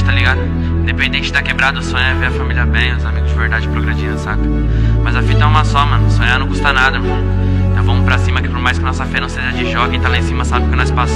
tá ligado? Independente de tá quebrado, o sonho é ver a família bem, os amigos de verdade progredindo, saca? Mas a fita é uma só, mano. Sonhar não custa nada, mano. Então vamos pra cima, que por mais que nossa fé não seja de jogo, quem tá lá em cima sabe que nós passamos.